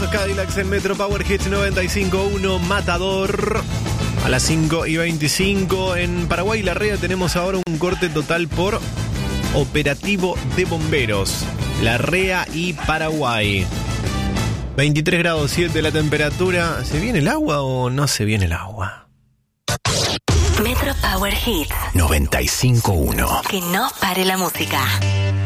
Cadillacs en Metro Power Hits 95.1 Matador. A las 5:25 en Paraguay La Rea tenemos ahora un corte total por operativo de bomberos. La Rea y Paraguay. 23 grados 7 la temperatura. ¿Se viene el agua o no se viene el agua? Metro Power Hits 95.1. Que no pare la música.